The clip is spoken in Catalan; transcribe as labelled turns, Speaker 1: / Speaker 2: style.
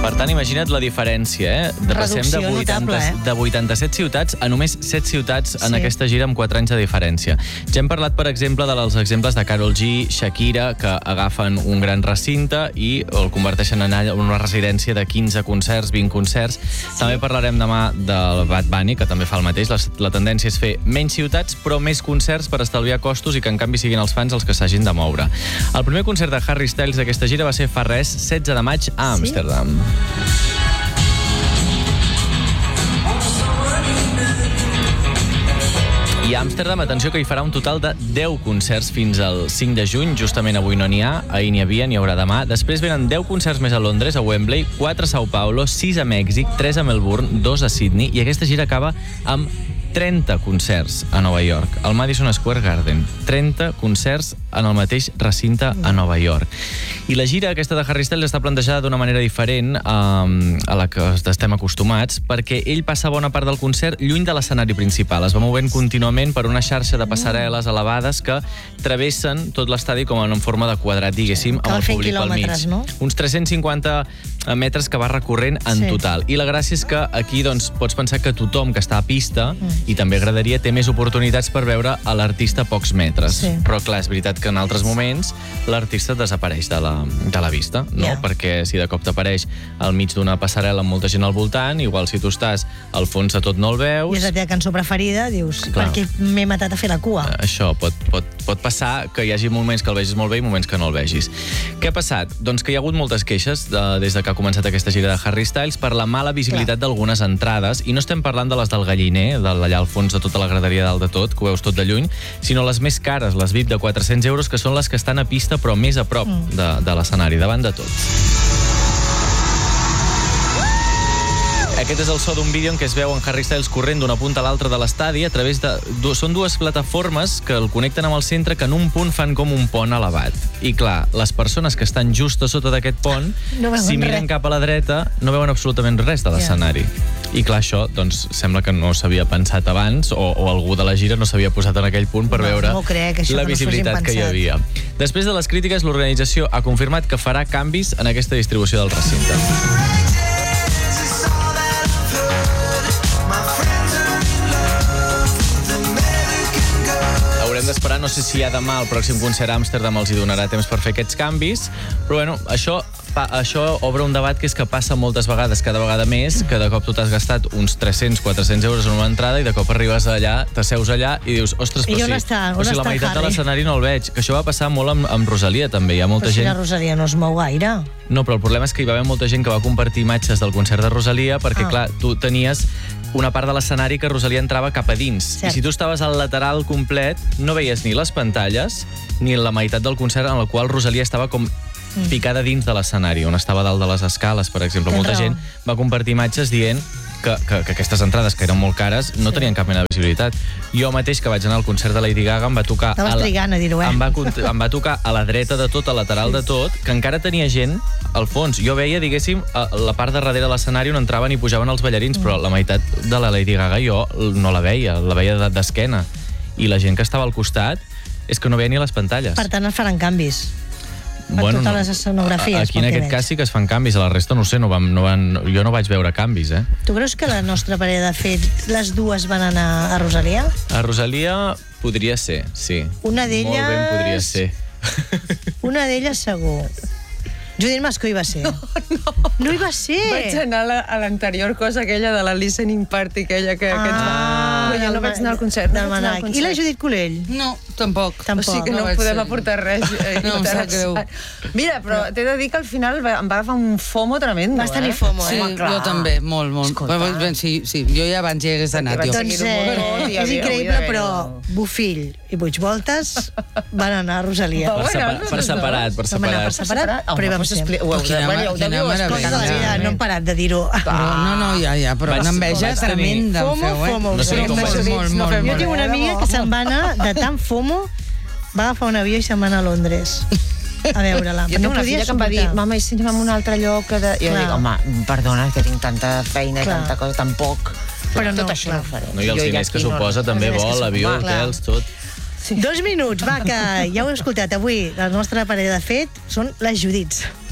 Speaker 1: Per tant, imagina't la diferència, Passem de 87 ciutats a només 7 ciutats en aquesta gira amb 4 anys de diferència. Ja hem parlat, per exemple, dels exemples de Karol G, Shakira, que agafen un gran recinte i el converteixen en una residència de 15 concerts, 20 concerts. També parlarem demà del Bad Bunny, que també fa el mateix. La tendència és fer menys ciutats, però més concerts per estalviar costos i que, en canvi, siguin els fans els que s'hagin de moure. El primer concert de Harry Styles d'aquesta gira va ser fa res, 16 de maig, a Amsterdam. I a Amsterdam, atenció, que hi farà un total de 10 concerts fins al 5 de juny. Justament avui no n'hi ha, ahir n'hi havia, n'hi haurà demà. Després venen 10 concerts més a Londres, a Wembley, 4 a Sao Paulo, 6 a Mèxic, 3 a Melbourne, 2 a Sydney, i aquesta gira acaba amb 30 concerts a Nova York, al Madison Square Garden. 30 concerts en el mateix recinte a Nova York. I la gira aquesta de Harry Styles està plantejada d'una manera diferent a la que estem acostumats, perquè ell passa bona part del concert lluny de l'escenari principal. Es va movent contínuament per una xarxa de passarel·les elevades que travessen tot l'estadi com en forma de quadrat, diguéssim, amb el públic al mig. Uns 350 metres que va recorrent en total. I la gràcia és que aquí pots pensar que tothom que està a pista, i també agradaria, té més oportunitats per veure a l'artista a pocs metres. Però clar, és veritat que en altres moments l'artista desapareix de la vista, no? Perquè si de cop t'apareix al mig d'una passarel·la amb molta gent al voltant, igual si tu estàs al fons de tot no el veus.
Speaker 2: I és la teva cançó preferida, dius, perquè m'he matat a fer la cua.
Speaker 1: Això pot passar, que hi hagi moments que el vegis molt bé i moments que no el vegis. Què ha passat? Doncs que hi ha hagut moltes queixes des de que ha començat aquesta gira de Harry Styles per la mala visibilitat d'algunes entrades, i no estem parlant de les del Galliner, allà al fons de tota la graderia dalt de tot, que ho veus tot de lluny, sinó les més cares, les VIP de 400 euros, que són les que estan a pista però més a prop de l'escenari, davant de tot. Aquest és el so d'un vídeo en què es veu en Harry Styles corrent d'una punta a l'altra de l'estadi a través de... Són dues plataformes que el connecten amb el centre, que en un punt fan com un pont elevat. I clar, les persones que estan just a sota d'aquest pont, si miren cap a la dreta, no veuen absolutament res de l'escenari. I clar, això, doncs, sembla que no s'havia pensat abans, o algú de la gira no s'havia posat en aquell punt per veure la visibilitat que hi havia. Després de les crítiques, l'organització ha confirmat que farà canvis en aquesta distribució del recinte. Haurem d'esperar, no sé si ja demà el pròxim concert a Amsterdam els hi donarà temps per fer aquests canvis, però bueno, això obre un debat, que és que passa moltes vegades, cada vegada més, que de cop tu t'has gastat uns 300-400 euros en una entrada i de cop arribes allà, t'asseus allà i dius, ostres, però si la meitat de l'escenari no el veig. Que això va passar molt amb Rosalia, també. Hi ha molta gent...
Speaker 2: Però si la Rosalia no es mou gaire.
Speaker 1: No, però el problema és que hi va haver molta gent que va compartir imatges del concert de Rosalia, perquè, clar, tu tenies una part de l'escenari que Rosalia entrava cap a dins. I si tu estaves al lateral complet, no veies ni les pantalles ni la meitat del concert en el qual Rosalia estava com picada dins de l'escenari, on estava dalt de les escales, per exemple. Molta gent va compartir imatges dient que aquestes entrades, que eren molt cares, no tenien cap mena de visibilitat. Jo mateix, que vaig anar al concert de Lady Gaga, em va tocar...
Speaker 2: Estaves trigant a dir-ho,
Speaker 1: Em va tocar a la dreta de tot, a lateral de tot, que encara tenia gent al fons. Jo veia, diguéssim, la part de darrere de l'escenari on entraven i pujaven els ballarins, però la meitat de la Lady Gaga jo no la veia d'esquena. I la gent que estava al costat és que no veia ni les pantalles.
Speaker 2: Per tant, es faran canvis. Bueno, totes les escenografies.
Speaker 1: Aquí en aquest cas sí que es fan canvis, a la resta no sé, jo no vaig veure canvis,
Speaker 2: Tu creus que la nostra parella, de fet, les dues van anar a Rosalia?
Speaker 1: A Rosalia podria ser, sí.
Speaker 2: Una d'elles...
Speaker 1: Molt ben podria ser.
Speaker 2: Una d'elles segur. Judit Mascó hi va ser. No hi va ser.
Speaker 3: Vaig anar a l'anterior cosa, aquella de la listening party, aquella que ens va... Jo no vaig anar al concert.
Speaker 2: I la Judit Colell?
Speaker 3: No, tampoc.
Speaker 2: O
Speaker 3: sigui que no podem aportar res.
Speaker 4: No, em sap greu.
Speaker 3: Mira, però t'he de dir que al final em va agafar un FOMO tremendo.
Speaker 2: Vas tenir FOMO,
Speaker 4: Sí, jo també, molt. Sí, jo ja abans hi hagués anat.
Speaker 2: Doncs és increïble, però Bofill i Puigvoltes van anar a Rosalia.
Speaker 1: Per separat.
Speaker 2: Però hi vam ser.
Speaker 4: Quina meravella.
Speaker 2: No hem parat de dir-ho.
Speaker 4: No, ja, però una enveja tremenda em feu,
Speaker 2: FOMO.
Speaker 1: No sé com
Speaker 2: Jo tinc una amiga que se'n va anar de tan FOMO, va agafar un avió i se'n va anar a Londres a veure-la.
Speaker 3: Jo tinc una filla que em va dir, mama, i si anem a un altre lloc? Jo dic, home, perdona, que tinc tanta feina i tanta cosa, tan poc. Però tot això no ho faré.
Speaker 1: No, i els diners que suposa també vol, avió, hotels, tot.
Speaker 2: 2 minuts, va, que ja ho heu escoltat avui. La nostra parella de fet són les Judits.